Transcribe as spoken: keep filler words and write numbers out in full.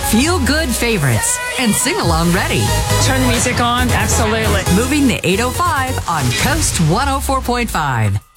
feel-good favorites, and sing-along ready. Turn the music on? Absolutely. Moving the eight oh five on Coast one oh four point five.